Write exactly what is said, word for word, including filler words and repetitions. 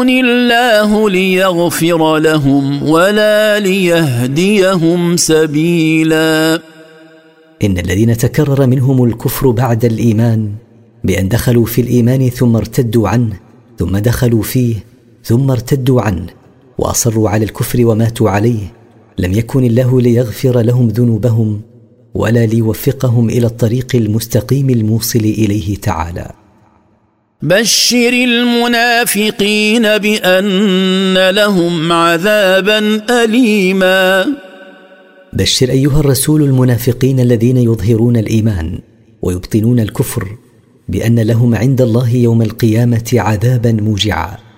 الله ليغفر لهم ولا ليهديهم سبيلا. إن الذين تكرر منهم الكفر بعد الإيمان بأن دخلوا في الإيمان ثم ارتدوا عنه ثم دخلوا فيه ثم ارتدوا عنه وأصروا على الكفر وماتوا عليه، لم يكن الله ليغفر لهم ذنوبهم ولا ليوفقهم إلى الطريق المستقيم الموصل إليه تعالى. بشر المنافقين بأن لهم عذابا أليما. بشر أيها الرسول المنافقين الذين يظهرون الإيمان ويبطنون الكفر بأن لهم عند الله يوم القيامة عذابا موجعا.